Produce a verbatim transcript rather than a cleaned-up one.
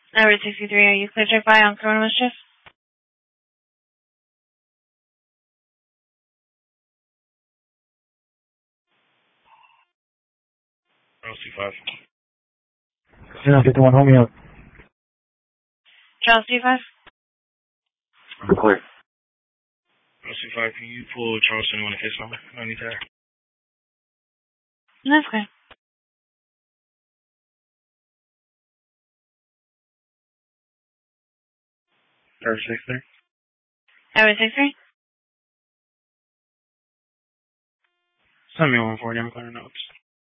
Number sixty-three, are you clear to check by on criminal mischief? Charles C five. Zero fifty-one, hold me up. Charles C five? I'm clear. Charles C five, can you pull Charles twenty-one a case number? I need that. That's good. Number six three. Number sixty-three? Send me one forty, I'm clearing notes.